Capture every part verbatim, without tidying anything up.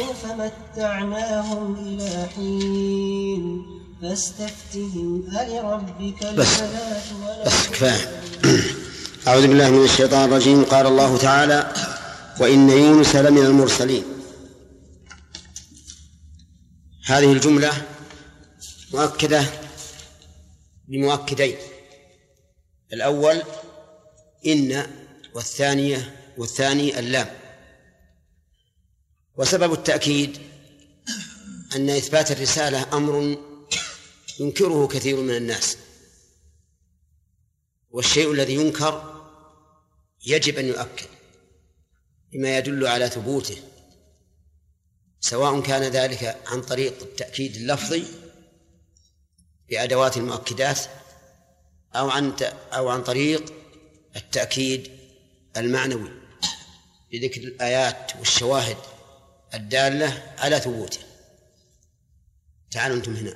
فمتعناهم إلى حين فاستفتهم ألربك البنات ولهم. أعوذ بالله من الشيطان الرجيم. قال الله تعالى: وإن يونس لمن المرسلين. هذه الجملة مؤكدة بمؤكدين: الأول إن، والثانية والثاني اللام. وسبب التأكيد أن إثبات الرسالة أمر ينكره كثير من الناس، والشيء الذي ينكر يجب أن يؤكد بما يدل على ثبوته، سواء كان ذلك عن طريق التأكيد اللفظي بأدوات المؤكدات أو عن أو عن طريق التأكيد المعنوي بذكر الآيات والشواهد الدالة على ثبوته. تعالوا أنتم هنا،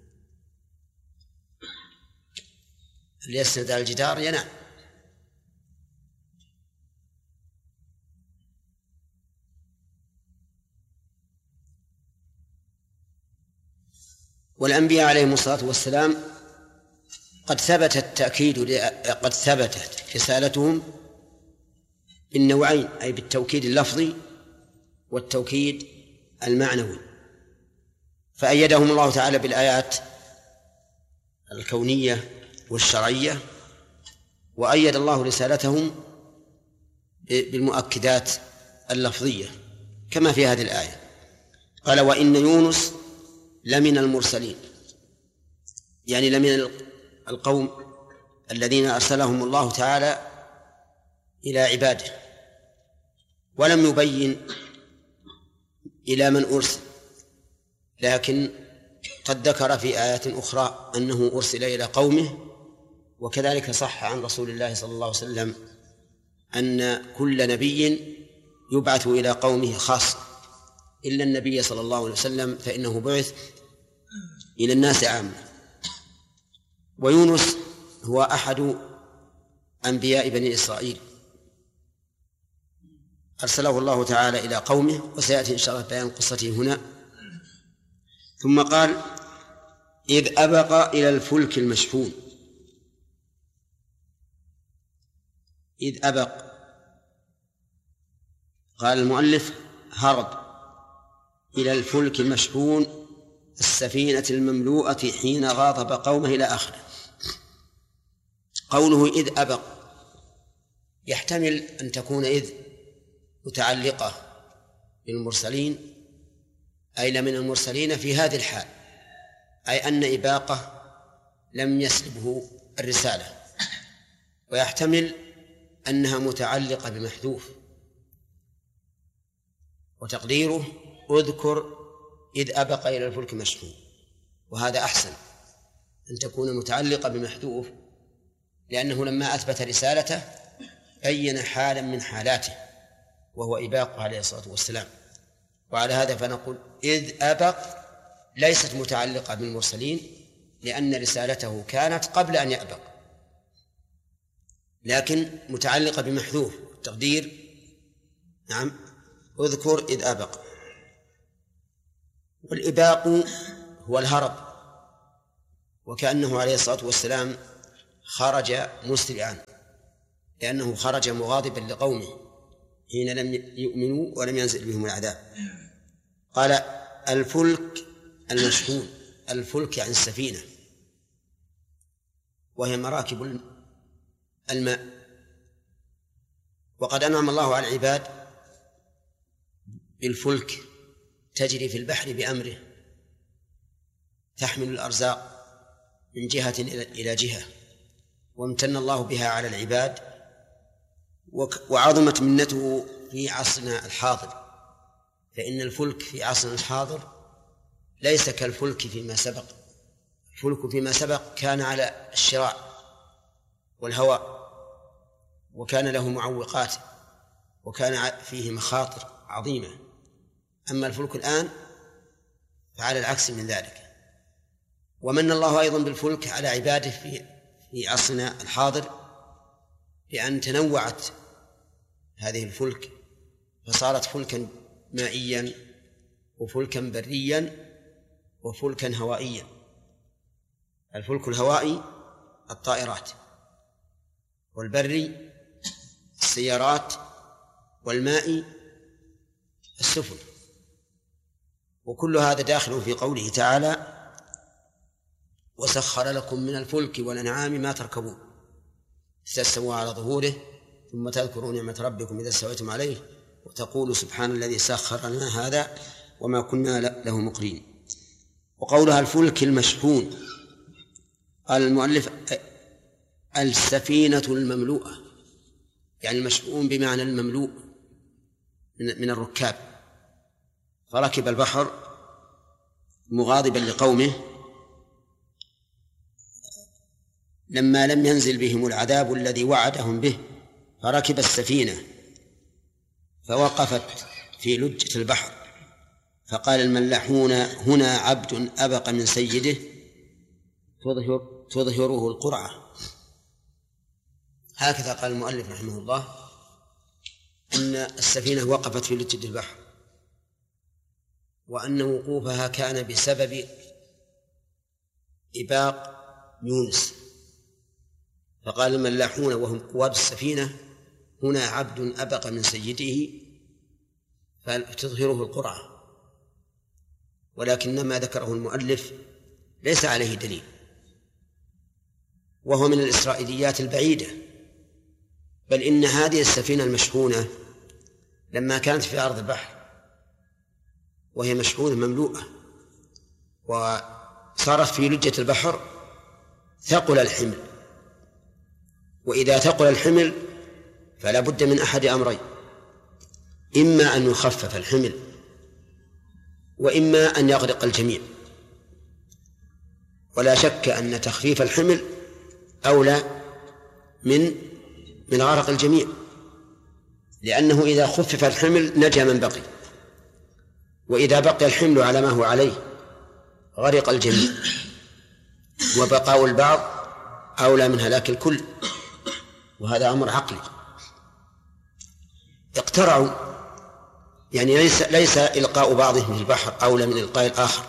اللي يسند على الجدار ينام. والأنبياء عليهم الصلاة والسلام قد ثبت التأكيد قد ثبتت رسالتهم بالنوعين، أي بالتوكيد اللفظي والتوكيد المعنوي، فأيدهم الله تعالى بالآيات الكونية والشرعية، وأيد الله رسالتهم بالمؤكدات اللفظية كما في هذه الآية. قال: وإن يونس لمن المرسلين، يعني لمن القوم الذين أرسلهم الله تعالى إلى عباده، ولم يبين إلى من أرسل، لكن قد ذكر في آيات أخرى أنه أرسل إلى قومه. وكذلك صح عن رسول الله صلى الله عليه وسلم أن كل نبي يبعث إلى قومه خاصة إلا النبي صلى الله عليه وسلم فإنه بعث إلى الناس عامة. ويونس هو أحد أنبياء بني إسرائيل، أرسله الله تعالى إلى قومه، وسيأتي إن شاء الله بيان قصته هنا. ثم قال: إذ أبق إلى الفلك المشحون. إذ أبق، قال المؤلف: هرب إلى الفلك المشحون، السفينة المملوءة حين غاضب قومه إلى آخره. قوله إذ أبق يحتمل أن تكون إذ متعلقة بالمرسلين، أي لمن المرسلين في هذه الحال، أي أن إباقة لم يسلبه الرسالة. ويحتمل أنها متعلقة بمحذوف، وتقديره اذكر إذ أبق إلى الفلك مشحون، وهذا أحسن أن تكون متعلقة بمحذوف، لأنه لما أثبت رسالته بين حالا من حالاته وهو إباقه عليه الصلاة والسلام. وعلى هذا فنقول إذ أبق ليست متعلقة بالمرسلين، لأن رسالته كانت قبل أن يأبق، لكن متعلقة بمحذوف، التقدير نعم اذكر إذ أبق. والإباق هو الهرب، وكأنه عليه الصلاة والسلام خرج مسرعا، لأنه خرج مغاضبا لقومه حين لم يؤمنوا ولم ينزل بهم العذاب. قال: الفلك المشحون، الفلك يعني السفينة، وهي مراكب الماء. وقد أنعم الله على العباد بالفلك تجري في البحر بأمره، تحمل الأرزاق من جهة إلى جهة، وامتن الله بها على العباد، وعظمت منته في عصرنا الحاضر، فإن الفلك في عصرنا الحاضر ليس كالفلك فيما سبق. الفلك فيما سبق كان على الشراع والهواء، وكان له معوقات، وكان فيه مخاطر عظيمة. أما الفلك الآن فعلى العكس من ذلك. ومن الله أيضا بالفلك على عباده في في عصرنا الحاضر، بأن تنوعت هذه الفلك فصارت فلكا مائيا وفلكا بريا وفلكا هوائيا. الفلك الهوائي الطائرات، والبري السيارات، والماء السفن. وكل هذا داخل في قوله تعالى: وسخر لكم من الفلك والأنعام ما تركبون تستووا على ظهوره ثم تذكروا نعمة ربكم إذا استويتم عليه وتقولوا سبحان الذي سخر لنا هذا وما كنا له مقرنين. وقولها الفلك المشحون، قال المؤلف: السفينة المملوءة، يعني المشحون بمعنى المملوء من الركاب. فركب البحر مغاضبا لقومه لما لم ينزل بهم العذاب الذي وعدهم به، فركب السفينة فوقفت في لجة البحر، فقال الملاحون: هنا عبد أبق من سيده تظهر تظهره القرعة. هكذا قال المؤلف رحمه الله أن السفينة وقفت في لجة البحر، وأن وقوفها كان بسبب إباق يونس. فقال الملاحون وهم قواد السفينة: هنا عبد أبق من سيده فتظهره القرعة. ولكن ما ذكره المؤلف ليس عليه دليل، وهو من الإسرائيليات البعيدة، بل إن هذه السفينة المشحونة لما كانت في أرض البحر وهي مشحونة مملوءة وصارت في لجة البحر ثقل الحمل، وإذا ثقل الحمل فلا بد من أحد أمرين: إما أن يخفف الحمل وإما أن يغرق الجميع. ولا شك أن تخفيف الحمل أولى من من غرق الجميع، لأنه إذا خفف الحمل نجا من بقي، وإذا بقي الحمل على ما هو عليه غرق الجميع، وبقاء البعض أولى من هلاك الكل، وهذا أمر عقلي. اقترعوا، يعني ليس, ليس إلقاء بعضهم في البحر أولى من إلقاء الآخر،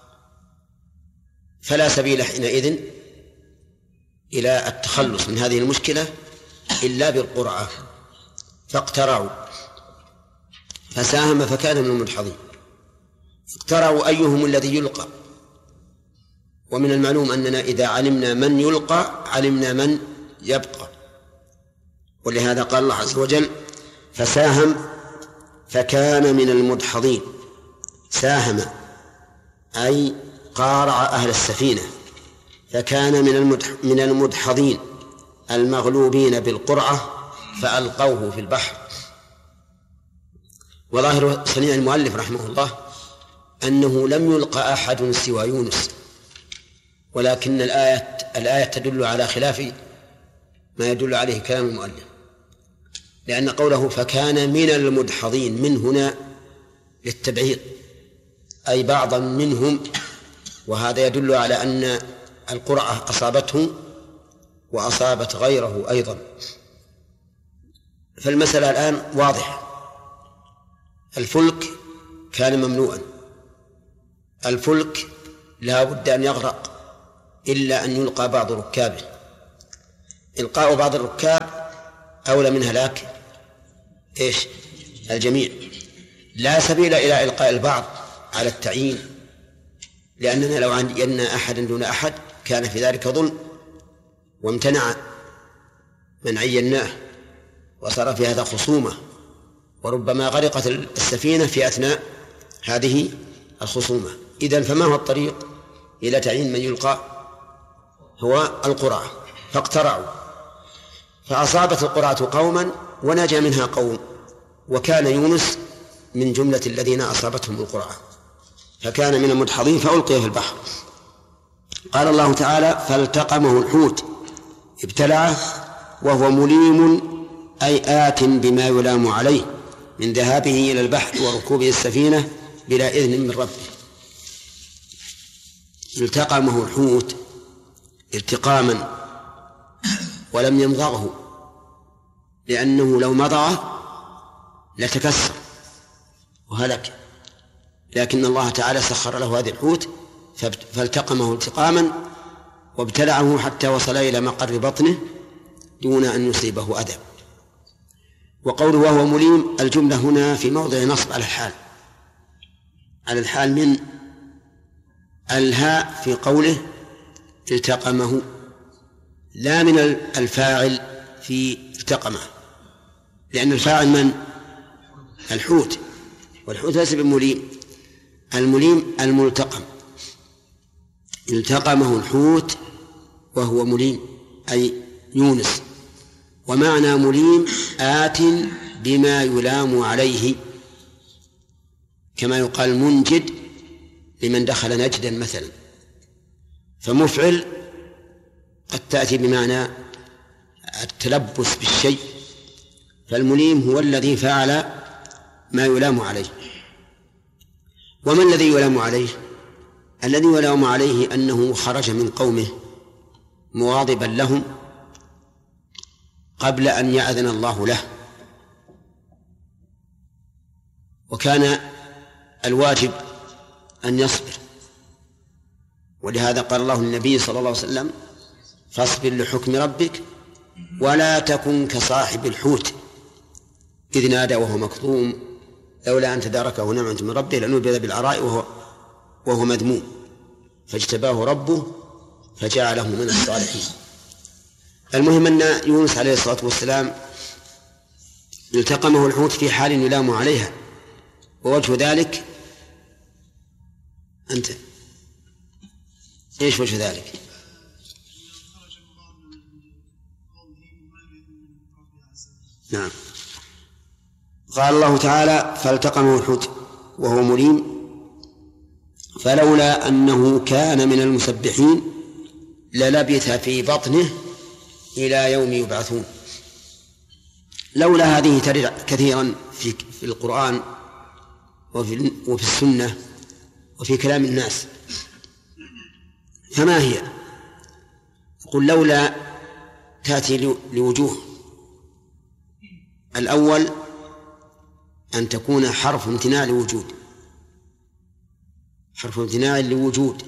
فلا سبيل حينئذ إلى التخلص من هذه المشكلة إلا بالقرعة. فاقترعوا فساهم فكان من المدحضين. اقترعوا أيهم الذي يلقى، ومن المعلوم أننا إذا علمنا من يلقى علمنا من يبقى، ولهذا قال الله عز وجل: فساهم فكان من المدحضين. ساهم أي قارع أهل السفينة، فكان من من المدحضين المغلوبين بالقرعة فألقوه في البحر. وظاهر صنيع المؤلف رحمه الله أنه لم يلقى أحد سوى يونس، ولكن الآية الآية تدل على خلاف ما يدل عليه كلام المؤلف، لأن قوله فكان من المدحضين من هنا للتبعيض، أي بعضا منهم، وهذا يدل على أن القرعة أصابته وأصابت غيره أيضا. فالمسألة الآن واضحة: الفلك كان مملوءا، الفلك لا بد أن يغرق إلا أن يلقى بعض ركابه. إلقاء بعض الركاب أولى من هلاك إيش؟ الجميع. لا سبيل إلى إلقاء البعض على التعيين، لأننا لو عينا أحدا دون أحد كان في ذلك ظلم، وامتنع من عيناه وصار في هذا خصومة، وربما غرقت السفينة في أثناء هذه الخصومة. إذن فما هو الطريق إلى تعيين من يلقى؟ هو القرعة. فاقترعوا فأصابت القرعة قوما ونجا منها قوم، وكان يونس من جملة الذين أصابتهم القرعة، فكان من المدحضين فألقي في البحر. قال الله تعالى: فالتقمه الحوت ابتلعه وهو مليم، أي آت بما يلام عليه من ذهابه إلى البحر وركوبه السفينة بلا إذن من ربه. التقمه الحوت التقاما ولم يمضغه، لأنه لو مضغه لتكسر وهلك، لكن الله تعالى سخر له هذه الحوت فالتقمه التقاما وابتلعه حتى وصل إلى مقر بطنه دون أن يصيبه أذى. وقوله وهو مليم الجملة هنا في موضع نصب على الحال، على الحال من الهاء في قوله التقمه، لا من الفاعل في التقمه، لأن الفاعل من؟ الحوت، والحوت ليس بمليم، المليم الملتقم، التقمه الحوت وهو مليم أي يونس. ومعنى مليم آت بما يلام عليه، كما يقال منجد لمن دخل نجدا مثلا، فمفعل قد تأتي بمعنى التلبس بالشيء، فالمليم هو الذي فعل ما يلام عليه. وما الذي يلام عليه؟ الذي يلام عليه أنه خرج من قومه مواظبا لهم قبل أن يأذن الله له، وكان الواجب أن يصبر، ولهذا قال الله للنبي صلى الله عليه وسلم فاصبر لحكم ربك ولا تكن كصاحب الحوت إذ نادى وهو مكظوم لولا أن تداركه نعمة من ربه لنبذ بالعراء وهو, وهو مذموم فاجتباه ربه فجعله من الصالحين. المهم أن يونس عليه الصلاة والسلام التقمه الحوت في حال يلام عليها، ووجه ذلك أنت إيش وجه ذلك؟ نعم، قال الله تعالى فالتقمه الحوت وهو مليم فلولا أنه كان من المسبحين للبث في بطنه إلى يوم يبعثون. لولا هذه ترد كثيرا في في القرآن وفي وفي السنة وفي كلام الناس، فما هي؟ قل لولا تأتي لوجوه. الأول أن تكون حرف امتناع لوجود، حرف امتناع لوجود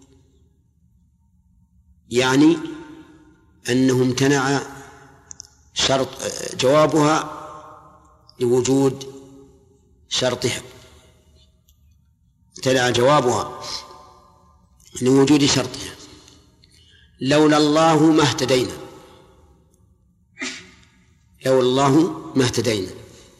يعني أنه امتنع شرط جوابها لوجود شرطها، امتنع جوابها لوجود شرطها. لولا الله ما اهتدينا، لولا الله ما اهتدينا،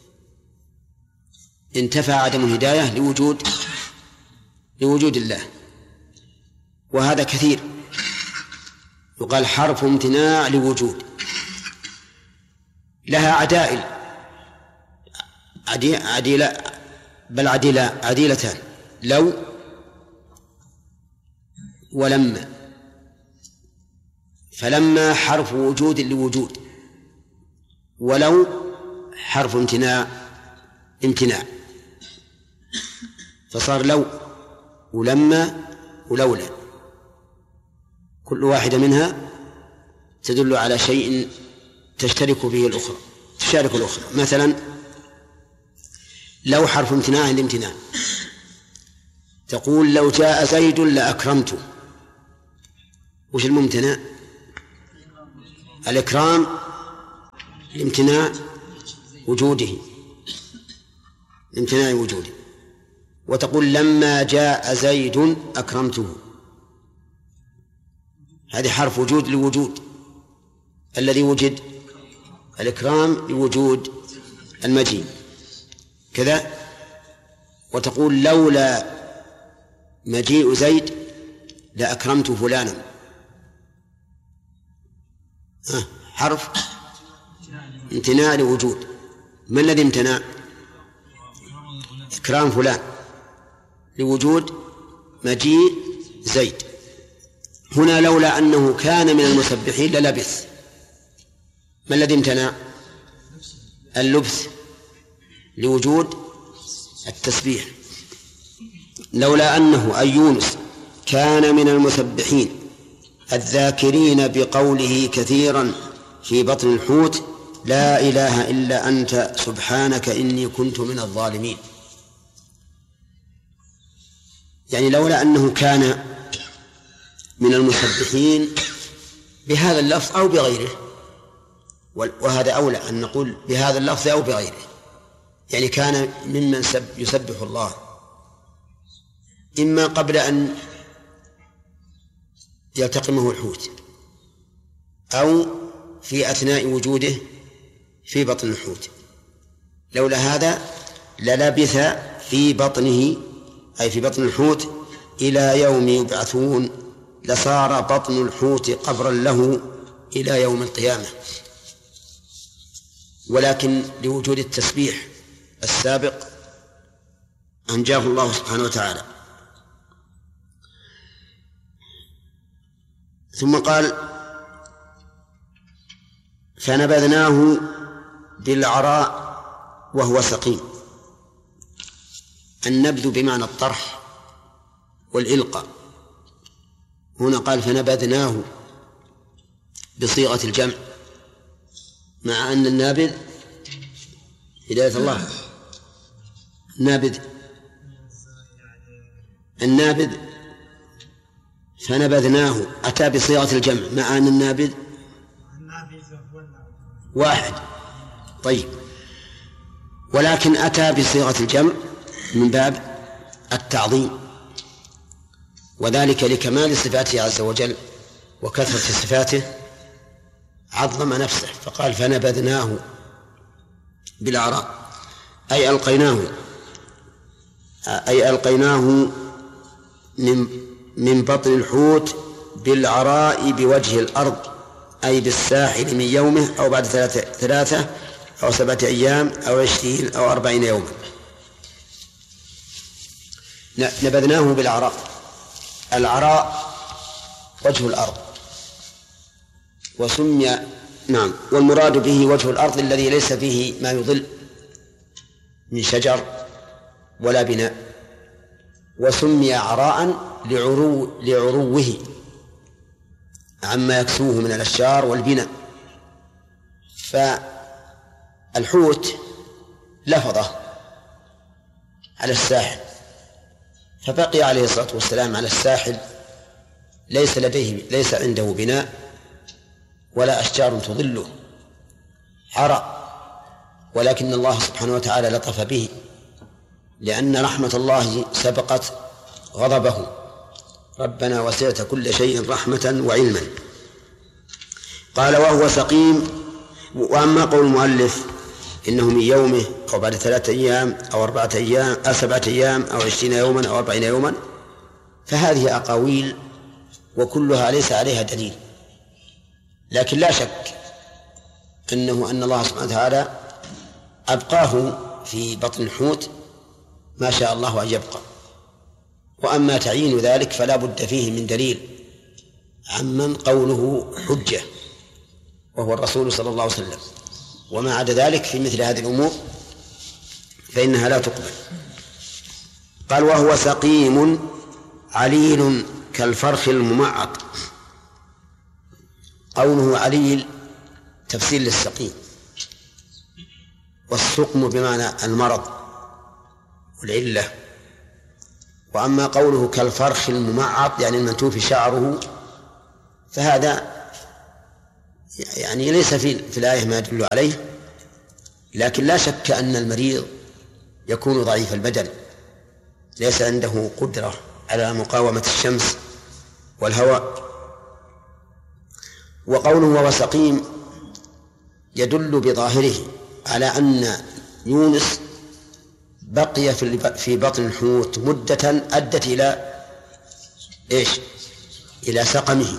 انتفى عدم الهداية لوجود لوجود الله. وهذا كثير، يقال حرف امتناع لوجود، لها عدائل عديلة بل عديلة عديلتان، لو ولما. فلما حرف وجود لوجود، ولو حرف امتناع امتناع، فصار لو ولما ولولا، كل واحدة منها تدل على شيء تشترك به الأخرى تشارك الأخرى. مثلا لو حرف امتناع الامتناع، تقول لو جاء زيد لأكرمته، وش الممتنع؟ الإكرام لامتناع وجوده، لامتناع وجوده. وتقول لما جاء زيد أكرمته، هذه حرف وجود لوجود، الذي وجد الإكرام لوجود المجيء كذا. وتقول لولا مجيء زيد لأكرمت فلانا، حرف امتناع لوجود. ما الذي امتنع؟ إكرام فلان لوجود مجيء زيد. هنا لولا أنه كان من المسبحين للبث، ما الذي امتنع؟ اللبث لوجود التسبيح. لولا أنه أي يونس كان من المسبحين الذاكرين بقوله كثيرا في بطن الحوت لا إله إلا أنت سبحانك إني كنت من الظالمين. يعني لولا أنه كان من المسبحين بهذا اللفظ أو بغيره، وهذا أولى أن نقول بهذا اللفظ أو بغيره، يعني كان ممن يسبح الله إما قبل أن يلتقمه الحوت أو في أثناء وجوده في بطن الحوت. لولا هذا للبث في بطنه أي في بطن الحوت إلى يوم يبعثون، لصار بطن الحوت قبرا له إلى يوم القيامة. ولكن لوجود التسبيح السابق أنجاه الله سبحانه وتعالى. ثم قال فنبذناه بالعراء وهو سقيم. النبذ بمعنى الطرح والإلقاء، هنا قال فنبذناه بصيغة الجمع، مع أن النابذ هداية الله نابذ النابذ فنبذناه أتى بصيغة الجمع مع أن النابذ واحد. طيب، ولكن أتى بصيغة الجمع من باب التعظيم، وذلك لكمال صفاته عز وجل وكثرة صفاته عظم نفسه، فقال فنبذناه بالعراء أي ألقيناه أي ألقيناه من من بطن الحوت بالعراء بوجه الأرض، أي بالساحل من يومه أو بعد ثلاثة, ثلاثة أو سبعة أيام أو عشرين أو أربعين يوما. نبذناه بالعراء. العراء وجه الأرض، وسمي نعم والمراد به وجه الأرض الذي ليس فيه ما يضل من شجر ولا بناء، وسمي عراء لعرو لعروه عما يكسوه من الأشجار والبناء. فالحوت لفظه على الساحل، فبقي عليه الصلاة والسلام على الساحل ليس لديه ليس عنده بناء ولا أشجار تظله، عرى، ولكن الله سبحانه وتعالى لطف به لأن رحمة الله سبقت غضبه. ربنا وسعت كل شيء رحمة وعلما. قال وهو سقيم. وأما قول المؤلف إنه من يومه أو بعد ثلاثة أيام أو أربعة أيام أو سبعة أيام أو عشرين يوما أو أربعين يوما، فهذه أقاويل وكلها ليس عليها دليل، لكن لا شك أنه أن الله سبحانه وتعالى أبقاه في بطن الحوت ما شاء الله أن يبقى. وأما تعيين ذلك فلا بد فيه من دليل عمن قوله حجة وهو الرسول صلى الله عليه وسلم، وما عدا ذلك في مثل هذه الأمور فإنها لا تقبل. قال وهو سقيم عليل كالفرخ الممعط. قوله عليل تفسير للسقيم، والسقم بمعنى المرض والعلة. وأما قوله كالفرخ الممعط يعني المنتوف شعره، فهذا يعني ليس في, في الآية ما يدل عليه، لكن لا شك أن المريض يكون ضعيف البدن ليس عنده قدرة على مقاومة الشمس والهواء. وقوله وهو سقيم يدل بظاهره على أن يونس بقي في بطن الحوت مدة أدت إلى إيش؟ إلى سقمه.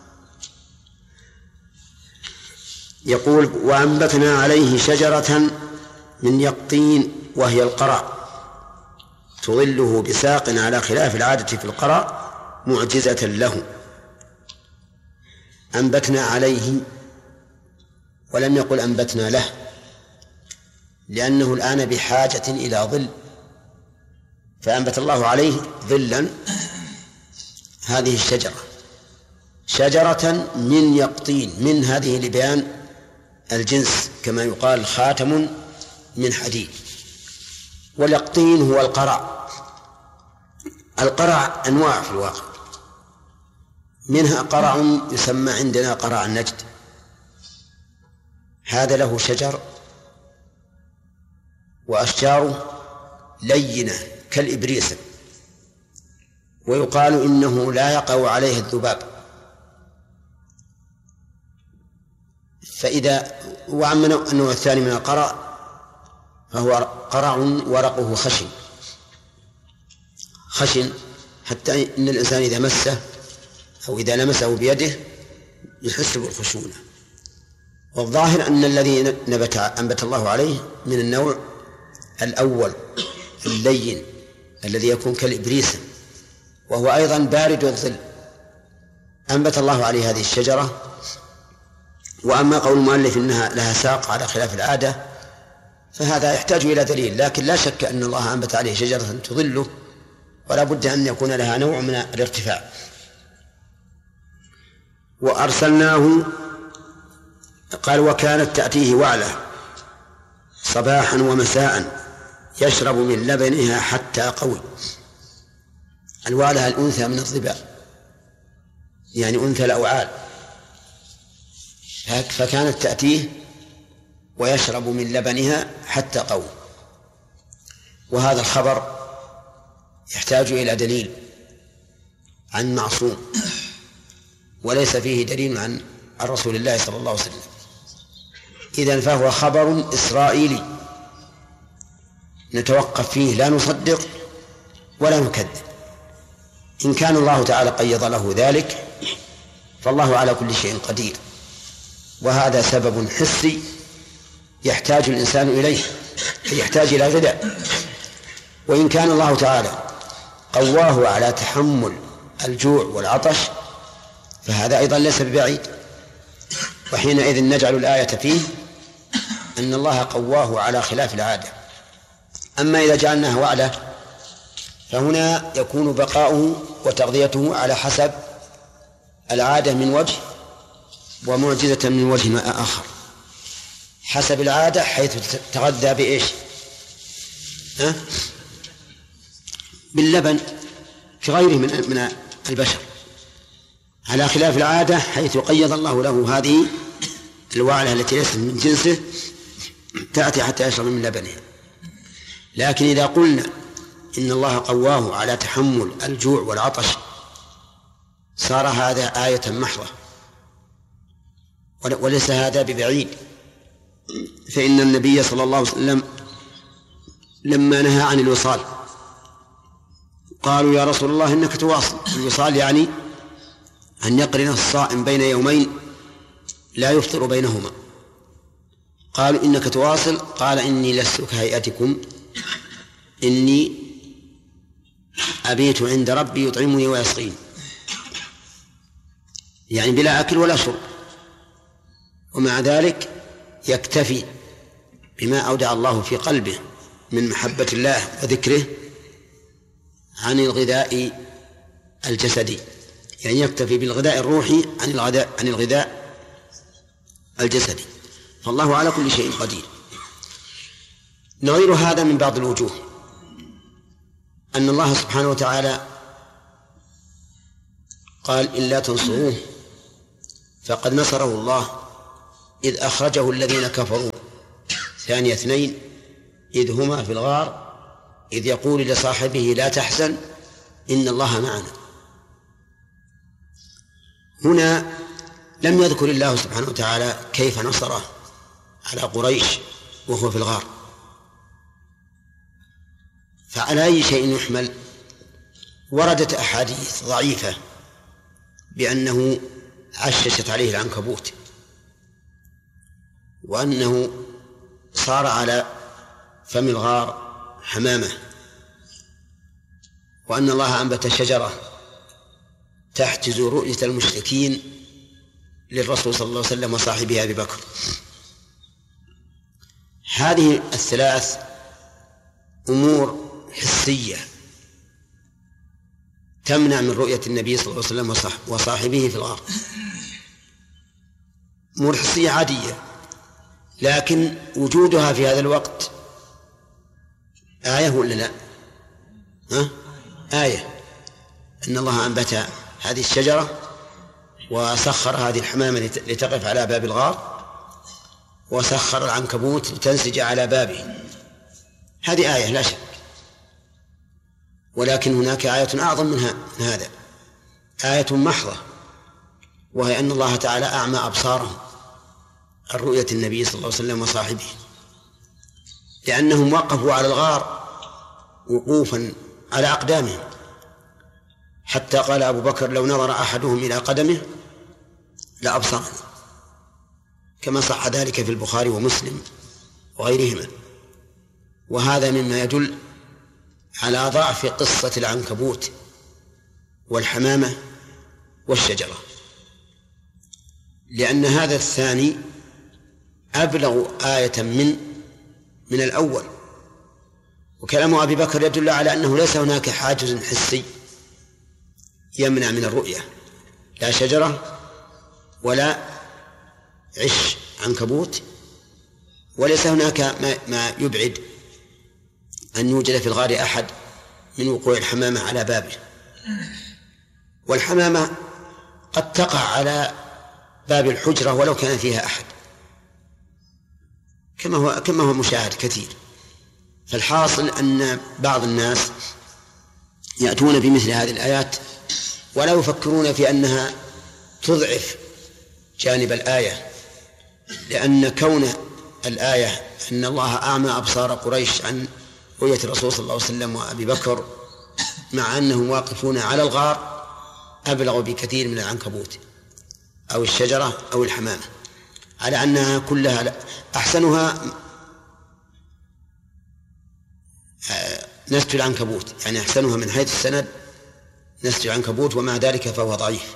يقول وأنبتنا عليه شجرة من يقطين وهي القرع تظله بساق على خلاف العادة في القرع معجزة له. أنبتنا عليه ولم يقل أنبتنا له، لأنه الآن بحاجة إلى ظل، فأنبت الله عليه ظلا هذه الشجرة، شجرة من يقطين، من هذه لبيان الجنس كما يقال خاتم من حديد، واليقطين هو القرع القرع أنواع في الواقع، منها قرع يسمى عندنا قرع النجد، هذا له شجر وأشجاره لينة كالإبريس، ويقال إنه لا يقع عليه الذباب. فإذا وعما النوع الثاني من القرع فهو قرع ورقه خشن خشن حتى إن الإنسان إذا مسه أو إذا لمسه بيده يحس بالخشونة. والظاهر أن الذي نبت أنبت الله عليه من النوع الأول اللين الذي يكون كالإبريس، وهو أيضا بارد الظل، أنبت الله عليه هذه الشجرة. وأما قول المؤلف إنها لها ساق على خلاف العادة فهذا يحتاج إلى دليل، لكن لا شك أن الله أنبت عليه شجرة تظله، ولا بد أن يكون لها نوع من الارتفاع. وأرسلناه قال وكانت تأتيه وعلة صباحا ومساء يشرب من لبنها حتى قوي. الوعلة الأنثى من الظباء، يعني أنثى الأوعال، فكانت تأتيه ويشرب من لبنها حتى قوي. وهذا الخبر يحتاج إلى دليل عن معصوم، وليس فيه دليل عن رسول الله صلى الله عليه وسلم، إذن فهو خبر إسرائيلي نتوقف فيه، لا نصدق ولا نكذب. إن كان الله تعالى قيض له ذلك فالله على كل شيء قدير، وهذا سبب حسي يحتاج الإنسان إليه، يحتاج إلى غذاء. وإن كان الله تعالى قواه على تحمل الجوع والعطش فهذا أيضا ليس ببعيد، وحينئذ نجعل الآية فيه أن الله قواه على خلاف العادة. أما إذا جعلناها وعلة فهنا يكون بقاؤه وتغذيته على حسب العادة من وجه، ومعجزة من وجه آخر. حسب العادة حيث تغذى بإيش؟ أه؟ باللبن كغيره من من البشر، على خلاف العادة حيث قيض الله له هذه الوعلة التي ليست من جنسه تأتي حتى يشرب من لبنها. لكن إذا قلنا إن الله قواه على تحمل الجوع والعطش صار هذا آية محضة، وليس هذا ببعيد. فإن النبي صلى الله عليه وسلم لما نهى عن الوصال قالوا يا رسول الله إنك تواصل. الوصال يعني أن يقرن الصائم بين يومين لا يفطر بينهما. قالوا إنك تواصل، قال إني لست كهيئتكم، إني أبيت عند ربي يطعمني ويسقين، يعني بلا أكل ولا شرب. ومع ذلك يكتفي بما أودع الله في قلبه من محبة الله وذكره عن الغذاء الجسدي، يعني يكتفي بالغذاء الروحي عن الغذاء عن الغذاء الجسدي. فالله على كل شيء قدير. نظير هذا من بعض الوجوه أن الله سبحانه وتعالى قال إلا تنصروه فقد نصره الله إذ أخرجه الذين كفروا ثاني اثنين إذ هما في الغار إذ يقول لصاحبه لا تحزن إن الله معنا. هنا لم يذكر الله سبحانه وتعالى كيف نصره على قريش وهو في الغار، فعلى أي شيء يحمل؟ وردت أحاديث ضعيفة بأنه عششت عليه العنكبوت، وأنه صار على فم الغار حمامة، وأن الله أنبت شجرة تحجز رؤية المشركين للرسول صلى الله عليه وسلم وصاحبه أبي بكر. هذه الثلاث أمور حسية تمنع من رؤية النبي صلى الله عليه وسلم وصاحبه في الغار، أمور حسية عادية، لكن وجودها في هذا الوقت آية ولا لا؟ ها؟ آية. أن الله أنبت هذه الشجرة وسخر هذه الحمامة لتقف على باب الغار وسخر العنكبوت لتنسج على بابه. هذه آية لا شك، ولكن هناك آية أعظم منها من هذا، آية محضة، وهي أن الله تعالى أعمى أبصارهم عن رؤية النبي صلى الله عليه وسلم وصاحبه، لأنهم وقفوا على الغار وقوفا على أقدامهم، حتى قال أبو بكر لو نظر أحدهم إلى قدمه لأبصرنا، كما صح ذلك في البخاري ومسلم وغيرهما. وهذا مما يدل على ضعف قصة العنكبوت والحمامة والشجرة، لأن هذا الثاني أبلغ آية من من الأول. وكلام أبي بكر يدل على أنه ليس هناك حاجز حسي يمنع من الرؤية، لا شجرة ولا عش عنكبوت، وليس هناك ما, ما يبعد أن يوجد في الغار أحد من وقوع الحمامة على بابه. والحمامة قد تقع على باب الحجرة ولو كان فيها أحد، كما هو كما هو مشاهد كثير. فالحاصل أن بعض الناس يأتون بمثل هذه الآيات ولا يفكرون في أنها تضعف جانب الآية، لأن كون الآية أن الله أعمى أبصار قريش عن رؤية الرسول صلى الله عليه وسلم وأبي بكر مع أنهم واقفون على الغار أبلغ بكثير من العنكبوت أو الشجرة أو الحمامة، على أنها كلها أحسنها نسج العنكبوت، يعني أحسنها من حيث السند نسج العنكبوت، ومع ذلك فهو ضعيف.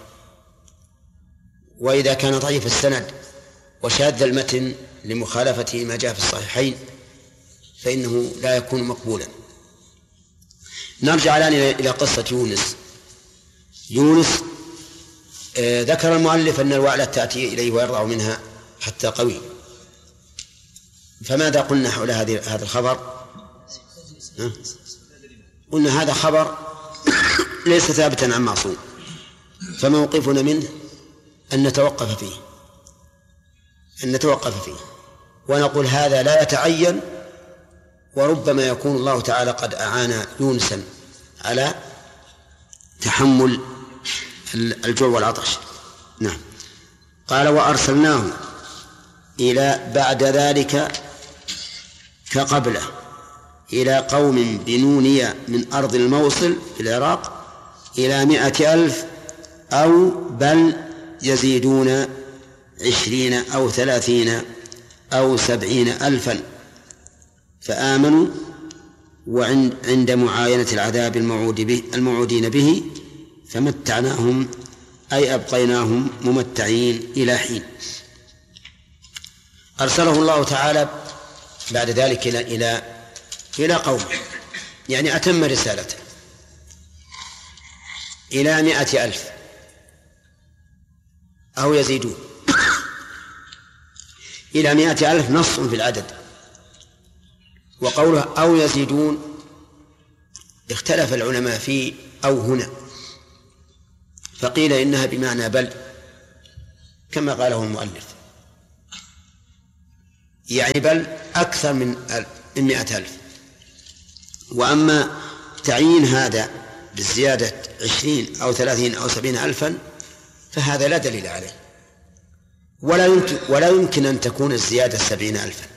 وإذا كان ضعيف السند وشاذ المتن لمخالفته ما جاء في الصحيحين فإنه لا يكون مقبولا. نرجع الآن إلى قصة يونس. يونس آه ذكر المؤلف أن الوعلة تأتي إليه ويرضع منها حتى قوي، فماذا قلنا حول هذا الخبر؟ ها؟ قلنا هذا خبر ليس ثابتا عن معصوم، فموقفنا منه أن نتوقف فيه أن نتوقف فيه ونقول هذا لا يتعين، وربما يكون الله تعالى قد أعان يونسا على تحمل الجوع والعطش. نعم. قال وأرسلناه إلى بعد ذلك كقبله إلى قوم بنونية من أرض الموصل في العراق إلى مائة ألف أو بل يزيدون عشرين أو ثلاثين أو سبعين ألفا فآمنوا وعند عند معاينة العذاب الموعود به الموعودين به فمتعناهم أي أبقيناهم ممتعين إلى حين. أرسله الله تعالى بعد ذلك إلى إلى إلى قوم، يعني أتم رسالته إلى مائة ألف أو يزيدون. إلى مائة ألف نص في العدد، وقوله أو يزيدون اختلف العلماء في أو هنا، فقيل إنها بمعنى بل كما قاله المؤلف، يعني بل أكثر من مائة ألف. وأما تعيين هذا بالزيادة عشرين أو ثلاثين أو سبعين ألفا فهذا لا دليل عليه، ولا يمكن, ولا يمكن أن تكون الزيادة سبعين ألفا،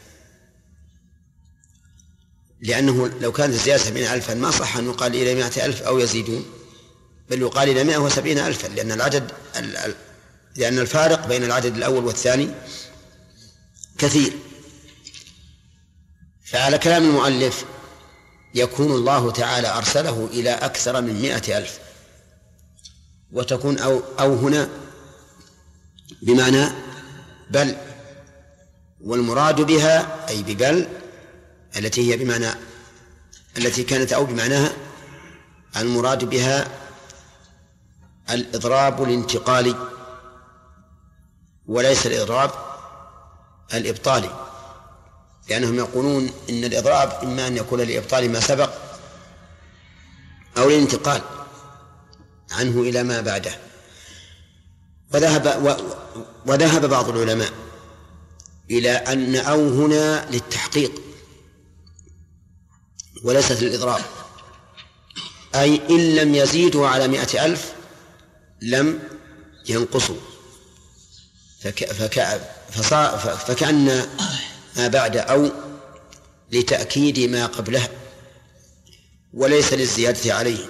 لأنه لو كانت الزيادة سبعين ألفا ما صح أن يقال إلى مائة ألف أو يزيدون، بل يقال إلى مائة وسبعين ألفا، لأن العدد لأن الفارق بين العدد الأول والثاني كثير. فعلى كلام المؤلف يكون الله تعالى أرسله إلى أكثر من مائة ألف، وتكون أو, أو هنا بمعنى بل، والمراد بها أي ببل التي هي بمعنى التي كانت أو بمعناها المراد بها الإضراب الانتقالي وليس الإضراب الإبطالي، لأنهم يقولون إن الإضراب إما أن يكون لإبطال ما سبق أو للانتقال. عنه إلى ما بعده. وذهب, وذهب بعض العلماء إلى أن أو هنا للتحقيق وليست للإضراب، أي إن لم يزيدوا على مائة ألف لم ينقصوا، فك فك فكأن ما بعد أو لتأكيد ما قبلها وليس للزيادة عليه.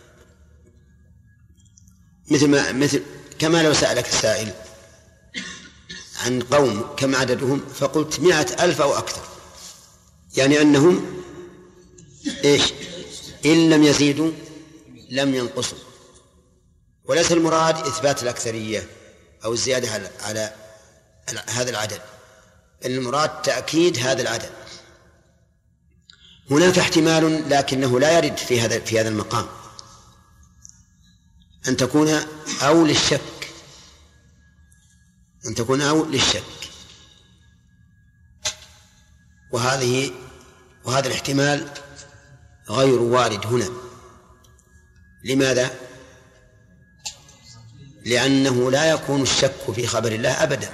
مثل ما مثل كما لو سألك السائل عن قوم كم عددهم فقلت مائة ألف أو أكثر، يعني أنهم إيش؟ إن لم يزيدوا لم ينقصوا، وليس المراد إثبات الأكثرية أو الزيادة على, على هذا العدد، المراد تأكيد هذا العدد. هناك احتمال لكنه لا يرد في هذا في هذا المقام، أن تكون أو للشك، أن تكون أو للشك، وهذه وهذا الاحتمال غير وارد هنا. لماذا؟ لأنه لا يكون الشك في خبر الله أبدا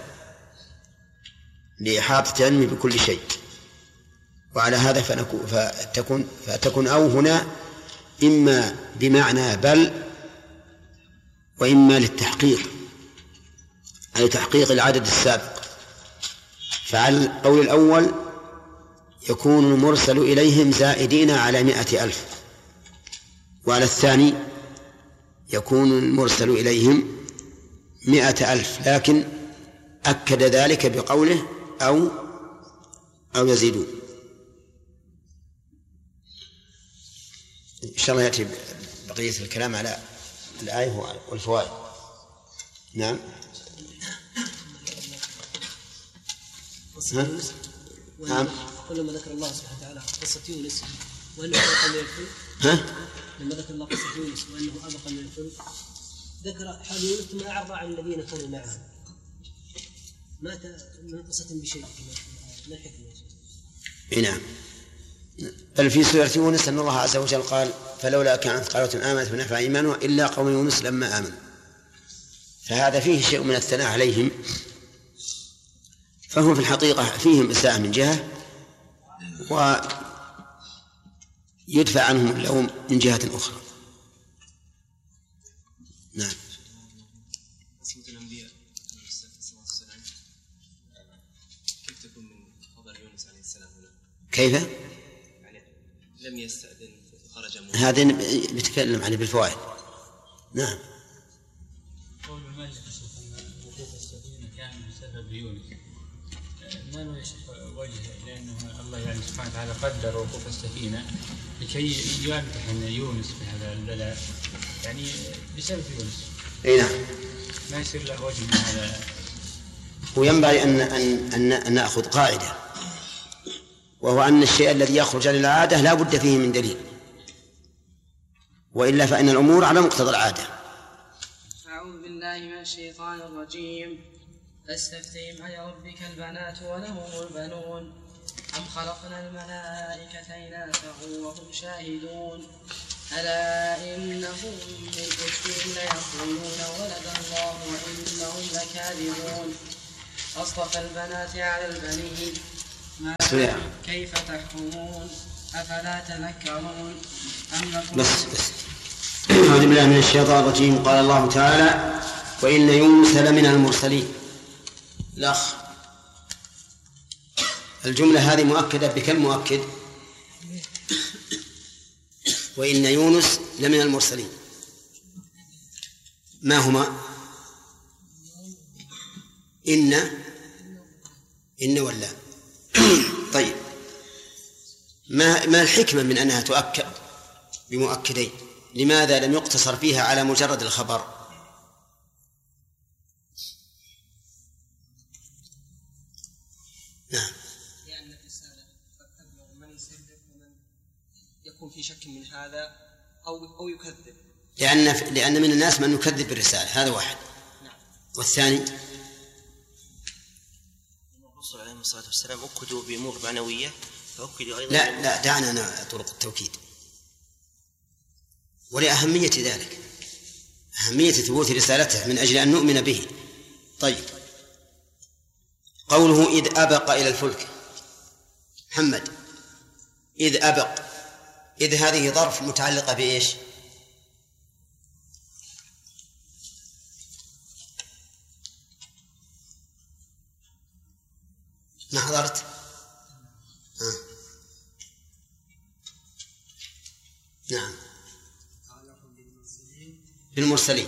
لإحاطة علمه بكل شيء، وعلى هذا فتكون, فتكون أو هنا إما بمعنى بل وإما للتحقيق، أي تحقيق العدد السابق. فعلى القول الأول يكون المرسل إليهم زائدين على مائة ألف، وعلى الثاني يكون المرسل إليهم مائة ألف، لكن أكد ذلك بقوله أو أو يزيدون. إن شاء الله يأتي بقية الكلام على الآية والفوائد. نعم. نعم. لما ذكر الله سبحانه وتعالى قصة يونس وأنه أبقى من الفلك، ها؟ لما ذكر الله قصة يونس وأنه أبقى من الفلك ذكر حال يونس ثم أعرض عن الذين كانوا معه، مات من قصة بشيء. ما الحكمة يا شيخ؟ نعم. بل في سورة يونس أن الله عز وجل قال فلولا كانت قرية آمنت فنفعها إيمانها إلا قوم يونس لما آمنوا، فهذا فيه شيء من الثناء عليهم، فهم في الحقيقة فيهم إساءة من جهة ويدفع عنهم اللوم من جهة أخرى. نعم. قسمة الأنبياء صلى الله عليه وسلم كيف تكون من خبر يونس عليه السلام هنا؟ كيف؟ يعني لم يستأذن خرج موسى. هذا بيتكلم عنه بالفوائد. نعم. قول المؤلف أن وقوف السفينة كان بسبب يونس، ما له وجه، لأنه الله يعني سبحانه وتعالى قدر وقوف السفينة لكي يمتحن يونس في هذا البلاء، يعني بسبب يونس. اي نعم. ما يصير له وجه من هذا. وينبغي أن أن أن نأخذ قاعدة، وهو أن الشيء الذي يخرج عن العادة لا بد فيه من دليل، وإلا فإن الأمور على مقتضى العادة. أعوذ بالله من الشيطان الرجيم. فاستفتهم ألربك البنات ولهم البنون أم خلقنا الملائكة إناثا وهم شاهدون ألا إنهم من إفكهم ليقولون ولد الله وإنهم لكاذبون أصطفى البنات على البنين ما كيف تحكمون أفلا تذكرون أم لكم بس بس أعوذ بالله من الشيطان الرجيم. قال الله تعالى وإن يونس لمن المرسلين. الأخ الجملة هذه مؤكدة بكم مؤكد؟ وإن يونس لمن المرسلين. ما هما؟ إن إن ولا طيب، ما ما الحكمة من أنها تؤكد بمؤكدين؟ لماذا لم يقتصر فيها على مجرد الخبر؟ نعم. لأن الرسالة قد تبلغ من يصدق ومن يكون في شك من هذا أو أو يكذب. لأن لأن من الناس من يكذب بالرسالة، هذا واحد. نعم. والثاني الرسول عليه الصلاة والسلام أكدوا بأمور معنوية فأكدوا أيضا. لا لا دعنا طرق التوكيد ولأهمية ذلك. أهمية ثبوت رسالته من أجل أن نؤمن به. طيب، قوله إذ أبق إلى الفلك. محمد، إذ أبق، إذ هذه ظرف متعلقة بإيش؟ ما حضرت؟ آه. نعم، بالمرسلين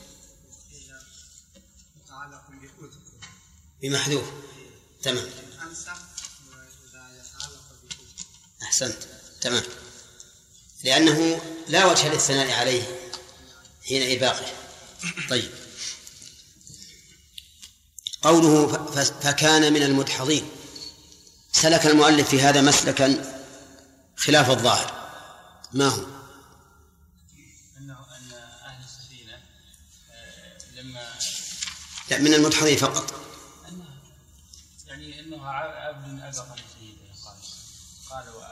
بمحذوف. تمام، أحسنت، تمام، لأنه لا وجه للثناء عليه حين إباقه. طيب، قوله فكان من المدحضين، سلك المؤلف في هذا مسلكا خلاف الظاهر. ما هو؟ أنه أن أهل السفينة لما لا، من المدحضين فقط، أنه يعني أنه عبد أبق لسيده قال قال و...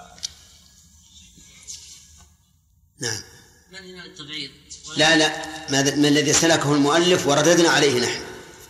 نعم. من هنا التبعيض؟ لا لا، ما الذي سلكه المؤلف ورددنا عليه نحن؟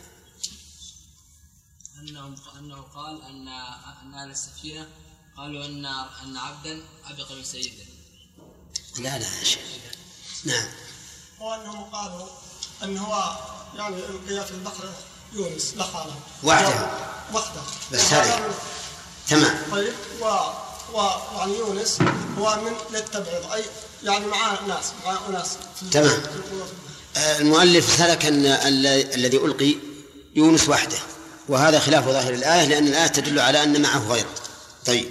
أنه أنه قال أن أن أهل السفينة قالوا أن أن عبدا أبق من سيده. لا لا يا شيخ. نعم. هو أنهم قالوا أن هو يعني ألقي في البحر يونس لحاله وحده وحده بس هذا تمام. طيب، و ويعني يونس هو من للتبعيض، أي يعني مع ناس مع ناس. تمام. المؤلف سلك أن الذي ألقي يونس وحده، وهذا خلاف ظاهر الآية، لأن الآية تدل على أن معه غيره. طيب،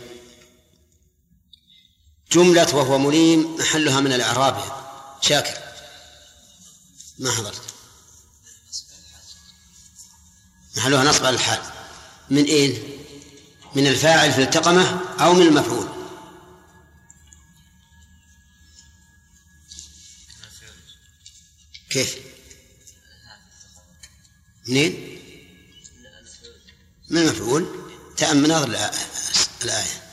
جملة وهو مليم محلها من الإعراب. شاكر، ما حضرت؟ محلها نصب على الحال. من أين؟ من الفاعل في التقمة أو من المفعول؟ كيف؟ منين؟ من المفعول. تأمل ناظر الآية.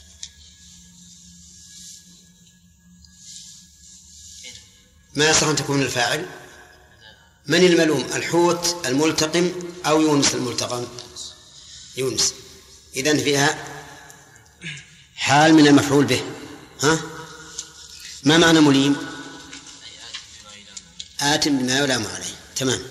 ما يصح أن تكون الفاعل. من الملوم؟ الحوت الملتقم أو يونس الملتقم؟ يونس. إذن فيها حال من المفعول به. ها؟ ما معنى مليم؟ آت بما يلام عليه. تمام.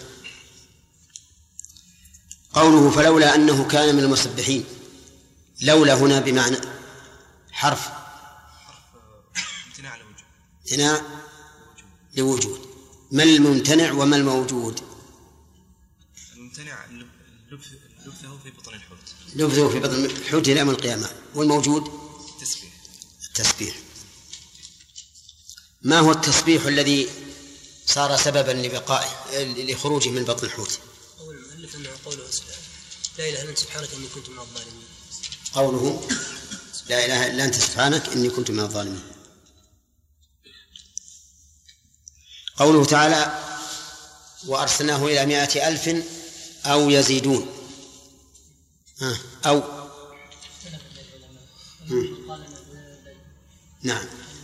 قوله فلولا أنه كان من المسبحين، لولا هنا بمعنى حرف امتناع لوجود. امتناع لوجود. ما الممتنع وما الموجود؟ الممتنع لبثه في بطن الحوت، لبثه في بطن الحوت إلى يوم القيامة. والموجود التسبيح. التسبيح. ما هو التسبيح الذي صار سببا لبقائه لخروجه من بطن الحوت؟ قول المؤلف أنه قوله لا إله إلا أنت سبحانك إني كنت من الظالمين. قوله لا إله إلا أنت سبحانك إني كنت من الظالمين. قوله تعالى وأرسلناه إلى مائة ألف أو يزيدون. آه. أو نعم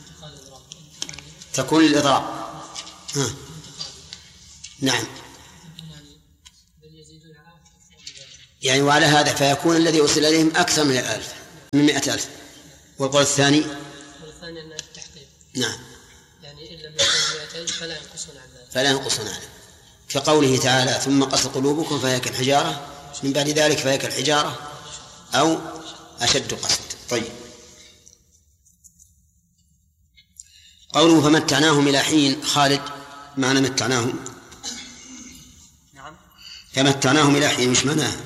تكون الإضراب. آه. نعم، يعني وعلى هذا فيكون الذي أرسل إليهم أكثر من الألف من مائة ألف. والقول الثاني والثاني أن التحقيق. نعم، يعني إن لم يكن مائة ألف فلا ينقصون عن ذلك. فلا ينقصون عنه، كقوله تعالى ثم قسى قلوبكم فهي كالحجارة من بعد ذلك فهي كالحجارة أو أشد قسوة. طيب، قوله فمتعناهم إلى حين. خالد، معنى متعناهم؟ نعم. فمتعناهم إلى حين مش معناه؟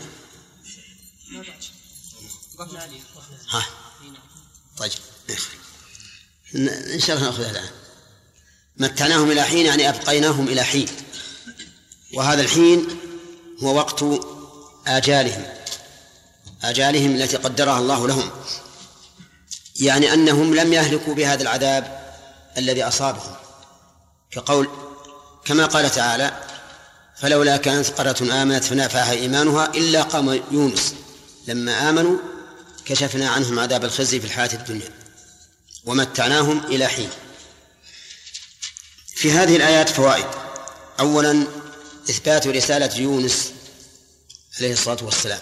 ها. طيب، إن شاء الله نأخذها الآن. متعناهم إلى حين يعني أبقيناهم إلى حين، وهذا الحين هو وقت آجالهم آجالهم التي قدرها الله لهم، يعني أنهم لم يهلكوا بهذا العذاب الذي أصابهم، كقول كما قال تعالى فلولا كانت قرية آمنت فنفعها إيمانها إلا قوم يونس لما آمنوا كشفنا عنهم عذاب الخزي في الحياة الدنيا ومتعناهم إلى حين. في هذه الآيات فوائد. أولا إثبات رسالة يونس عليه الصلاة والسلام،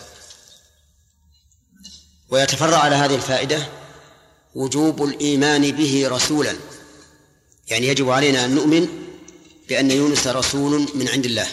ويتفرع على هذه الفائدة وجوب الإيمان به رسولا، يعني يجب علينا أن نؤمن بأن يونس رسول من عند الله.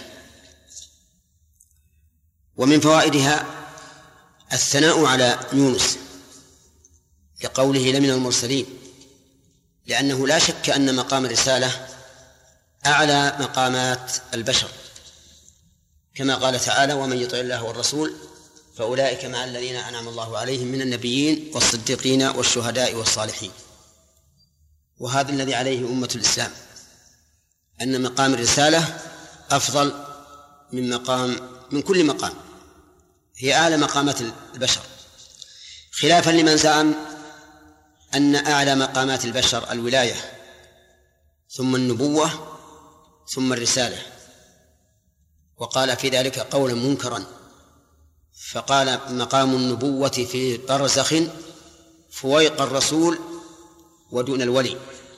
ومن فوائدها الثناء على يونس كقوله لمن المرسلين، لأنه لا شك أن مقام الرسالة أعلى مقامات البشر، كما قال تعالى ومن يطع الله والرسول فأولئك مع الذين أنعم الله عليهم من النبيين والصديقين والشهداء والصالحين. وهذا الذي عليه أمة الإسلام، أن مقام الرسالة أفضل من مقام من كل مقام، هي أعلى مقامات البشر، خلافا لمن زعم أن أعلى مقامات البشر الولاية ثم النبوة ثم الرسالة، وقال في ذلك قولا منكرا، فقال مقام النبوة في برزخ فويق الرسول ودون الولي.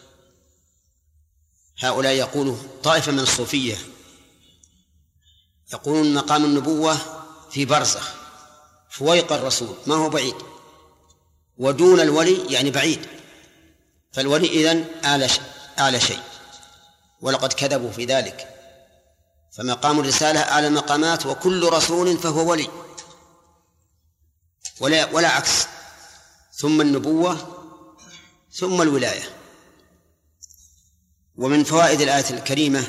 هؤلاء يقولوا طائفة من الصوفية يقولون مقام النبوة في برزخ فويق الرسول ما هو بعيد، ودون الولي يعني بعيد، فالولي إذن أعلى أعلى شيء، ولقد كذبوا في ذلك. فمقام الرسالة أعلى المقامات، وكل رسول فهو ولي ولا, ولا عكس، ثم النبوة ثم الولاية. ومن فوائد الآية الكريمة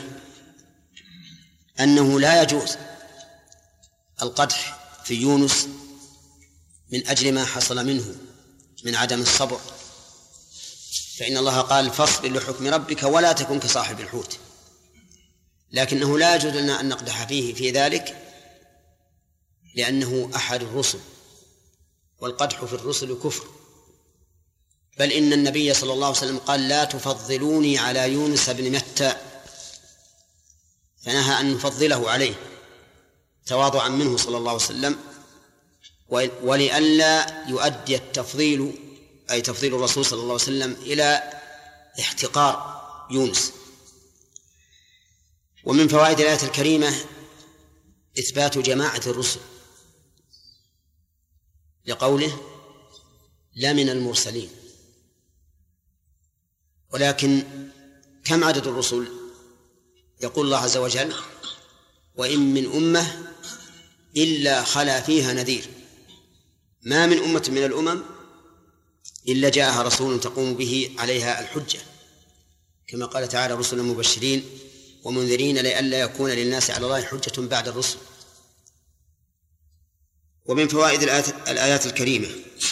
أنه لا يجوز القدح في يونس من أجل ما حصل منه من عدم الصبر، فإن الله قال فاصبر لحكم ربك ولا تكن كصاحب الحوت، لكنه لا يجوز لنا أن نقدح فيه في ذلك لأنه أحد الرسل، والقدح في الرسل كفر، بل إن النبي صلى الله عليه وسلم قال لا تفضلوني على يونس بن متى، فنهى أن نفضله عليه تواضعا منه صلى الله عليه وسلم، ولئلا يؤدي التفضيل أي تفضيل الرسول صلى الله عليه وسلم إلى احتقار يونس. ومن فوائد الآية الكريمة إثبات جماعة الرسل لقوله لا من المرسلين. ولكن كم عدد الرسل؟ يقول الله عز وجل وإن من أمة إلا خلا فيها نذير، ما من أمة من الأمم إلا جاءها رسول تقوم به عليها الحجة، كما قال تعالى رسلا مبشرين ومنذرين لئلا يكون للناس على الله حجة بعد الرسل. ومن فوائد الآيات الكريمة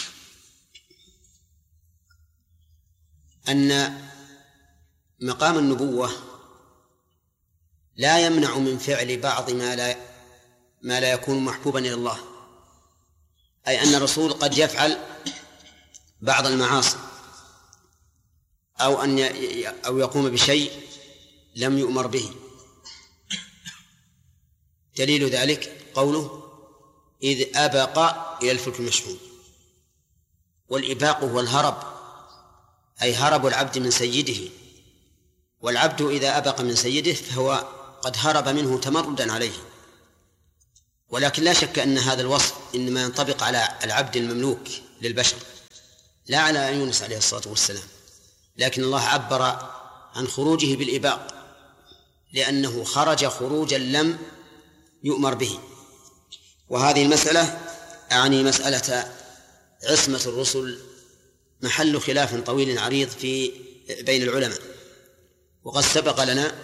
أن مقام النبوة لا يمنع من فعل بعض ما لا ما لا يكون محبوبا إلى الله، أي أن الرسول قد يفعل بعض المعاصي أو أن أو يقوم بشيء لم يؤمر به. دليل ذلك قوله إذ أبق إلى الفلك المشحون، والإباق هو الهرب، أي هرب العبد من سيده، والعبد إذا أبق من سيده فهو قد هرب منه تمردا عليه. ولكن لا شك أن هذا الوصف إنما ينطبق على العبد المملوك للبشر لا على يونس عليه الصلاة والسلام، لكن الله عبر عن خروجه بالإباق لأنه خرج خروجا لم يؤمر به. وهذه المسألة أعني مسألة عصمة الرسل محل خلاف طويل عريض في بين العلماء، وقد سبق لنا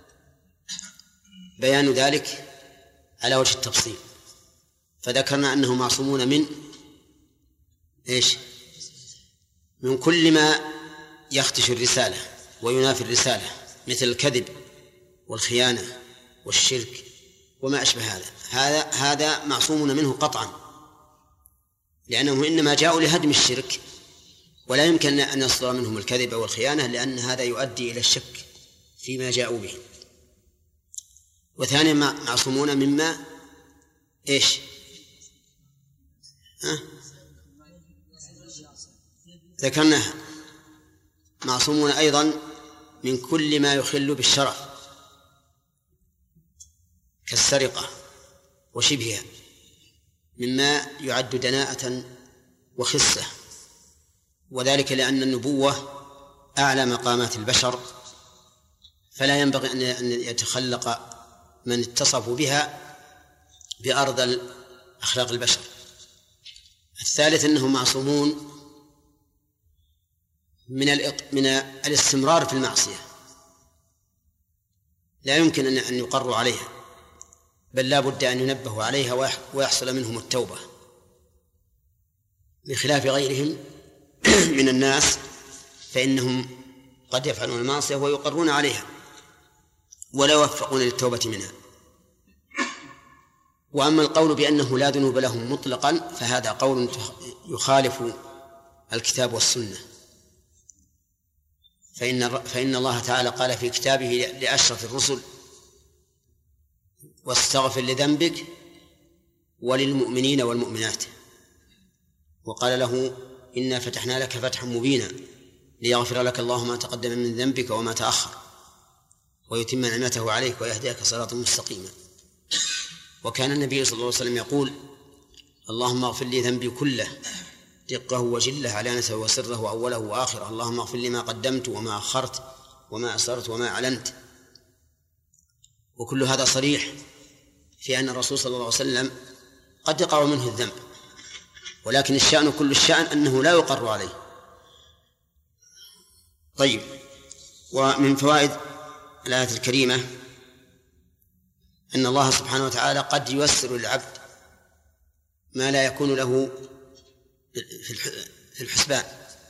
بيان ذلك على وجه التفصيل، فذكرنا أنهم معصومون من إيش؟ من كل ما يخدش الرسالة وينافي الرسالة، مثل الكذب والخيانة والشرك وما أشبه هذا هذا هذا معصومون منه قطعا، لأنهم إنما جاءوا لهدم الشرك، ولا يمكن أن يصدر منهم الكذب والخيانة لأن هذا يؤدي إلى الشك فيما جاءوا به. وثانيا معصومون مما إيش؟ ها؟ ذكرناها، معصومون أيضا من كل ما يخل بالشرف، كالسرقة وشبهها مما يعد دناءة وخسة، وذلك لأن النبوة أعلى مقامات البشر، فلا ينبغي أن يتخلق من اتصفوا بها بأرذل أخلاق البشر. الثالث أنهم معصومون من من الاستمرار في المعصية، لا يمكن أن يقروا عليها، بل لا بد أن ينبهوا عليها ويحصل منهم التوبة، بخلاف غيرهم من الناس فإنهم قد يفعلون المعصية ويقرون عليها ولا يوفقون للتوبة منها. وأما القول بأنه لا ذنوب لهم مطلقا فهذا قول يخالف الكتاب والسنة، فإن, فإن الله تعالى قال في كتابه لأشرف الرسل: واستغفر لذنبك وللمؤمنين والمؤمنات، وقال له: إنا فتحنا لك فتحا مبينا ليغفر لك الله ما تقدم من ذنبك وما تأخر ويتم نعمته عليك ويهديك صراطا مستقيما. وكان النبي صلى الله عليه وسلم يقول: اللهم اغفر لي ذنبي كله دقه وجله علانته وسره وأوله وآخره، اللهم اغفر لي ما قدمت وما أخرت وما أسررت وما أعلنت. وكل هذا صريح في أن الرسول صلى الله عليه وسلم قد يقع منه الذنب، ولكن الشأن كل الشأن أنه لا يقر عليه. طيب، ومن فوائد الآية الكريمة أن الله سبحانه وتعالى قد ييسر للعبد ما لا يكون له في الحسبان،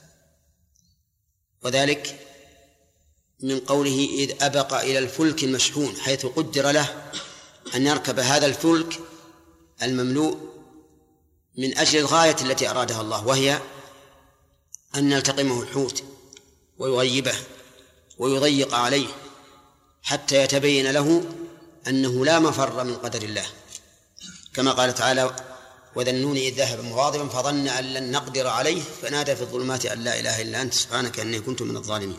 وذلك من قوله: إذ أبق إلى الفلك المشحون، حيث قدر له أن يركب هذا الفلك المملوء من أجل الغاية التي أرادها الله، وهي أن يلتقمه الحوت ويغيبه ويضيق عليه حتى يتبين له أنه لا مفر من قدر الله، كما قال تعالى: وذا النون إذ ذهب مغاضبا فظن أن لن نقدر عليه فنادى في الظلمات أن لا إله إلا أنت سبحانك إني كنت من الظالمين.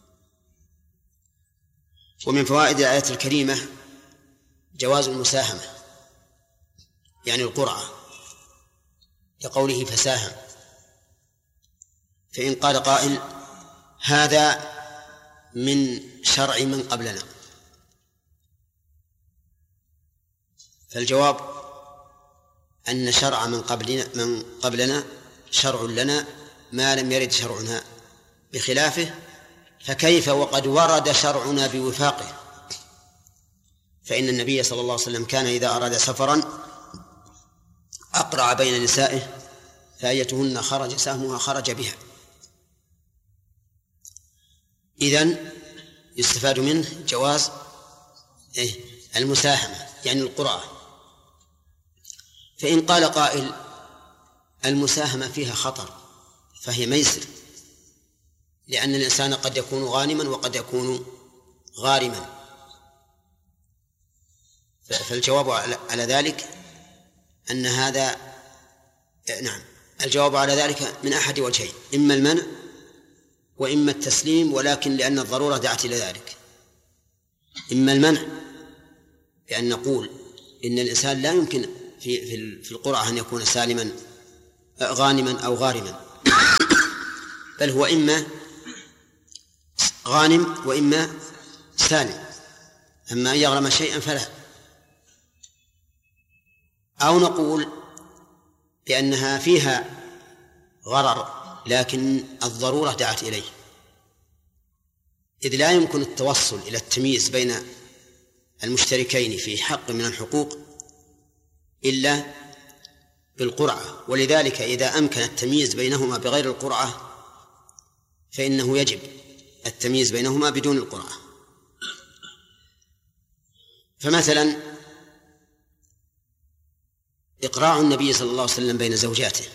ومن فوائد الآية الكريمة جواز المساهمة، يعني القرعة، كقوله: فساهم. فإن قال قائل: هذا من شرع من قبلنا، فالجواب أن شرع من قبلنا, من قبلنا شرع لنا ما لم يرد شرعنا بخلافه، فكيف وقد ورد شرعنا بوفاقه؟ فإن النبي صلى الله عليه وسلم كان إذا أراد سفرا أقرع بين نسائه فأيتهن خرج سهمها خرج بها. إذن يستفاد منه جواز المساهمة، يعني القرعة. فإن قال قائل: المساهمة فيها خطر، فهي ميسر، لأن الإنسان قد يكون غانما وقد يكون غارما. فالجواب على ذلك أن هذا نعم الجواب على ذلك من أحد وجهين: إما المنع وإما التسليم، ولكن لأن الضرورة دعت إلى ذلك. إما المنع بأن نقول إن الإنسان لا يمكن في في القرعة أن يكون سالما غانما أو غارما، بل هو إما غانم وإما سالم، أما أن يغرم شيئا فلا. أو نقول بأنها فيها غرر لكن الضرورة دعت إليه، إذ لا يمكن التوصل إلى التمييز بين المشتركين في حق من الحقوق إلا بالقرعة، ولذلك إذا أمكن التمييز بينهما بغير القرعة فإنه يجب التمييز بينهما بدون القرعة. فمثلا إقراع النبي صلى الله عليه وسلم بين زوجاته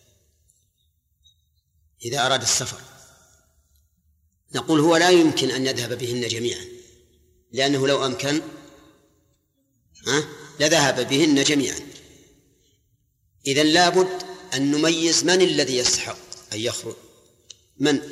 إذا أراد السفر، نقول هو لا يمكن أن يذهب بهن جميعا، لأنه لو أمكن لذهب بهن جميعا. إذن لابد أن نميز من الذي يستحق أن يخرج، من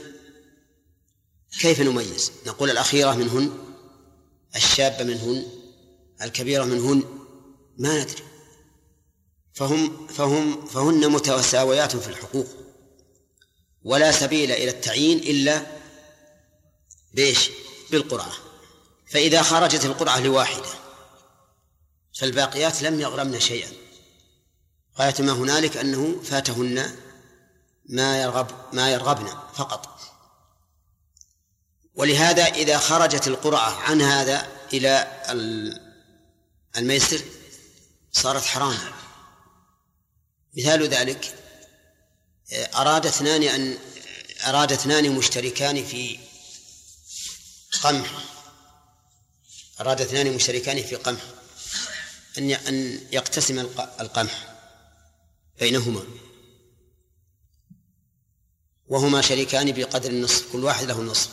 كيف نميز؟ نقول الأخيرة منهن، الشابة منهن، الكبيرة منهن ما ندري، فهم فهم فهن متساويات في الحقوق، ولا سبيل إلى التعيين إلا بإيش؟ بالقرعة. فإذا خرجت القرعة لواحدة فالباقيات لم يغرمن شيئا، غاية ما هنالك أنه فاتهن ما يرغب ما يرغبن فقط. ولهذا إذا خرجت القرعة عن هذا إلى الميسر صارت حرام. مثال ذلك أراد اثنان أن أراد اثنان مشتركان في قمح أراد اثنان مشتركان في قمح أن أن يقتسم القمح بينهما، وهما شريكان بقدر النصف، كل واحد له النصف،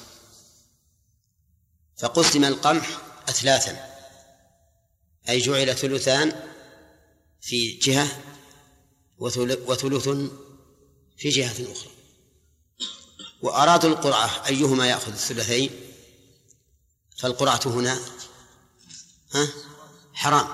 فقسم القمح أثلاثا، أي جعل ثلثان في جهة وثلث في جهة أخرى، وأرادوا القرعة أيهما يأخذ الثلثين، فالقرعة هنا ها حرام،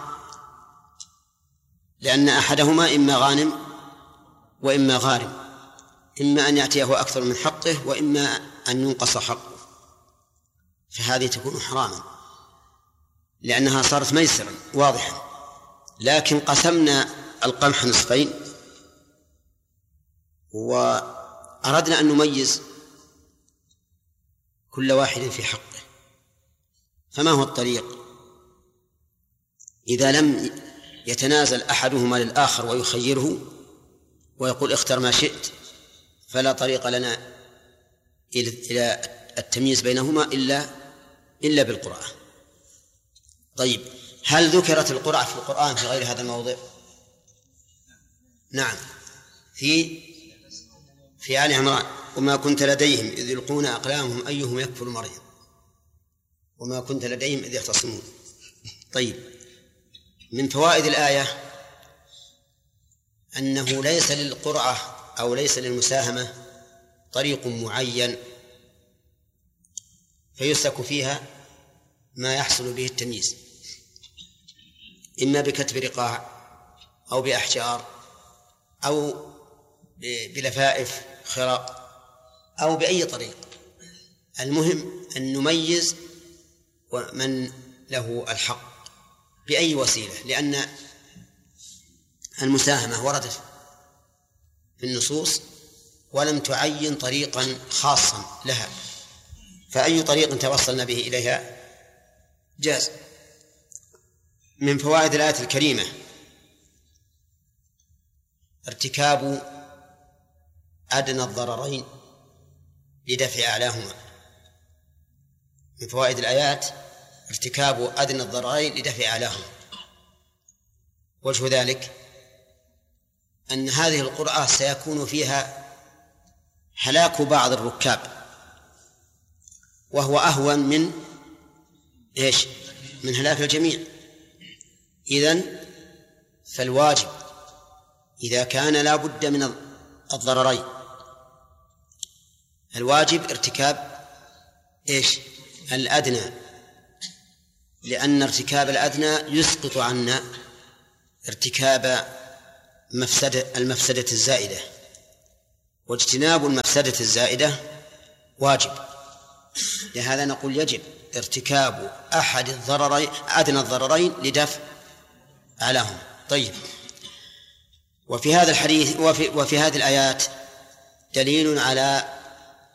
لأن أحدهما إما غانم وإما غارم، إما أن يأتيه أكثر من حقه وإما أن ينقص حقه، فهذه تكون حراما لأنها صارت ميسرا واضحا. لكن قسمنا القمح نصفين وأردنا أن نميز كل واحد في حقه، فما هو الطريق؟ إذا لم يتنازل أحدهما للآخر ويخيره ويقول اختر ما شئت، فلا طريق لنا إلى التمييز بينهما إلا إلا بالقرعة. طيب، هل ذكرت القرعة في القرآن في غير هذا الموضع؟ نعم، في في آل عمران: وما كنت لديهم إذ يلقون أقلامهم أيهم يكفل مريم وما كنت لديهم إذ يختصمون. طيب، من فوائد الآية أنه ليس للقرعة أو ليس للمساهمة طريق معين فيسلك فيها ما يحصل به التمييز، إما بكتب رقاع أو بأحجار أو بلفائف خراء أو بأي طريق. المهم أن نميز من له الحق بأي وسيلة، لأن المساهمة وردت في النصوص ولم تعين طريقا خاصا لها، فأي طريق توصلنا به إليها جاز. من فوائد الآية الكريمة ارتكاب أدنى الضررين لدفع أعلاهما. من فوائد الآيات ارتكاب أدنى الضررين لدفع أعلاهما. وجه ذلك أن هذه القرعة سيكون فيها هلاك بعض الركاب، وهو أهون من إيش؟ من هلاك الجميع. إذن فالواجب إذا كان لا بد من الضررين، الواجب ارتكاب إيش؟ الأدنى، لأن ارتكاب الأدنى يسقط عنا ارتكاب مفسدة المفسدة الزائدة، واجتناب المفسدة الزائدة واجب. لهذا نقول يجب ارتكاب أحد الضررين أدنى الضررين لدفع أعلاهم. طيب، وفي هذا الحديث وفي, وفي هذه الآيات دليل على